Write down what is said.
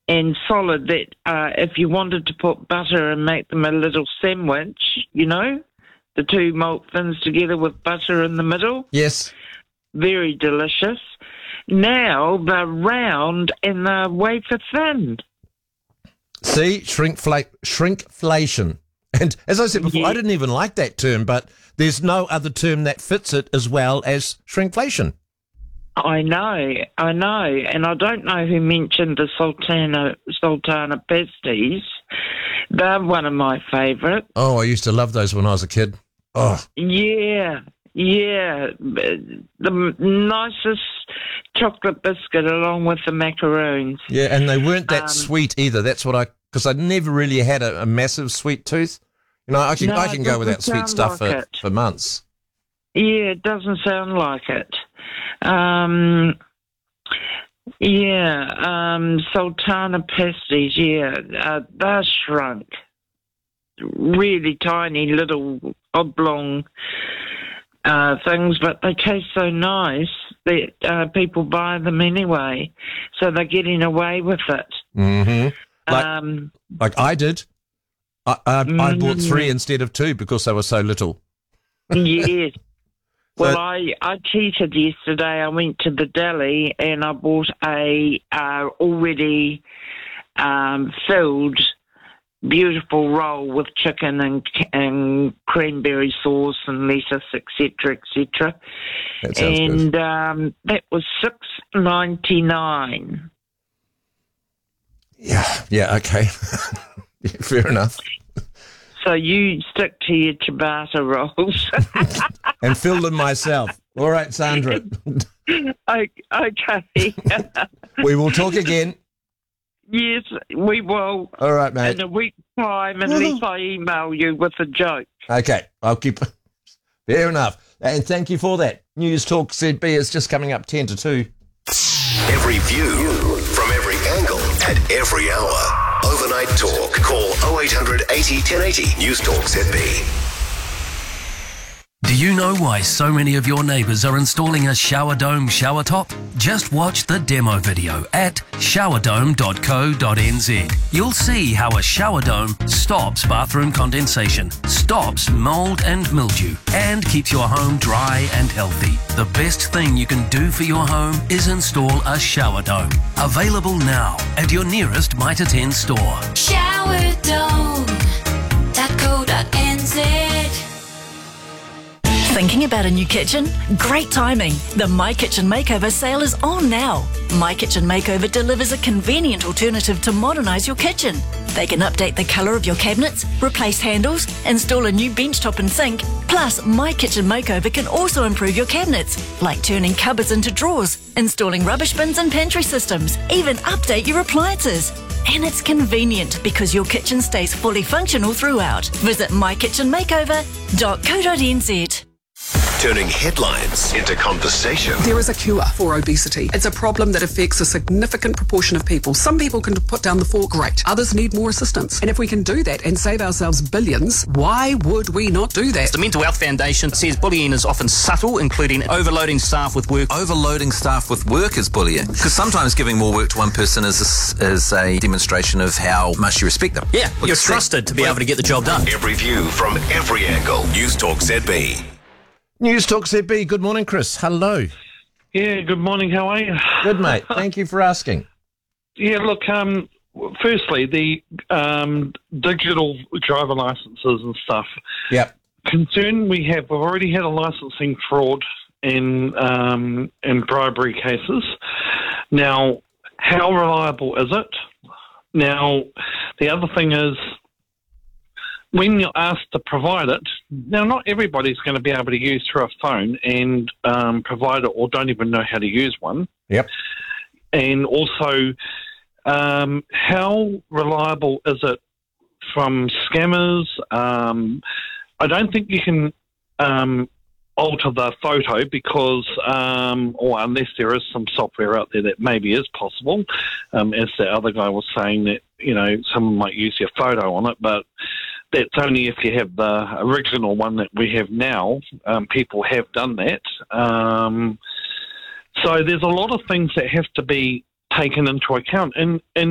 and solid that if you wanted to put butter and make them a little sandwich, the two malt thins together with butter in the middle. Yes. Very delicious. Now they're round and they're wafer thin. See, shrinkflation. And as I said before, I didn't even like that term, but there's no other term that fits it as well as shrinkflation. I know, and I don't know who mentioned the Sultana pasties. They're one of my favourites. Oh, I used to love those when I was a kid. Oh. Yeah, the nicest chocolate biscuit along with the macaroons. Yeah, and they weren't that sweet either. That's what because I never really had a massive sweet tooth. I can go without sweet stuff for months. Yeah, it doesn't sound like it. Sultana pasties, they're shrunk. Really tiny little oblong things, but they taste so nice that people buy them anyway. So they're getting away with it. Mm-hmm. Like I did. I bought 3 instead of 2 because they were so little. Yes. Well, I cheated yesterday. I went to the deli and I bought a already filled, beautiful roll with chicken and cranberry sauce and lettuce, etc., etc. That sounds good. And that was $6.99. Yeah, okay. Fair enough. So you stick to your ciabatta rolls. And fill them myself. All right, Sandra. Okay. We will talk again. Yes, we will. All right, mate. In a week's time, unless I email you with a joke. Okay, I'll keep... Fair enough. And thank you for that. News Talk ZB is just coming up 10 to 2. Every view from every angle at every hour. Overnight Talk. Call 0800 80 1080. News Talk ZB. Do you know why so many of your neighbours are installing a shower dome shower top? Just watch the demo video at showerdome.co.nz. You'll see how a shower dome stops bathroom condensation, stops mould and mildew, and keeps your home dry and healthy. The best thing you can do for your home is install a shower dome. Available now at your nearest Mitre 10 store. Showerdome.co.nz. Thinking about a new kitchen? Great timing! The My Kitchen Makeover sale is on now. My Kitchen Makeover delivers a convenient alternative to modernise your kitchen. They can update the colour of your cabinets, replace handles, install a new bench top and sink. Plus, My Kitchen Makeover can also improve your cabinets, like turning cupboards into drawers, installing rubbish bins and pantry systems, even update your appliances. And it's convenient because your kitchen stays fully functional throughout. Visit mykitchenmakeover.co.nz. Turning headlines into conversation. There is a cure for obesity. It's a problem that affects a significant proportion of people. Some people can put down the fork, great. Others need more assistance. And if we can do that and save ourselves billions, why would we not do that? The Mental Health Foundation says bullying is often subtle, including overloading staff with work. Overloading staff with work is bullying. Because sometimes giving more work to one person is a demonstration of how much you respect them. Yeah, you're trusted to be able to get the job done. Every view from every angle. News Talk ZB. News Talk ZB. Good morning, Chris. Hello. Yeah, good morning. How are you? Good, mate. Thank you for asking. Yeah, look, firstly, the digital driver licenses and stuff. Yep. Concern we've already had a licensing fraud in bribery cases. Now, how reliable is it? Now, the other thing is, when you're asked to provide it, now not everybody's going to be able to use through a phone and provide it or don't even know how to use one. Yep. And also, how reliable is it from scammers? I don't think you can alter the photo because, or unless there is some software out there that maybe is possible, as the other guy was saying that, someone might use your photo on it, but that's only if you have the original one that we have now. People have done that. So there's a lot of things that have to be taken into account. And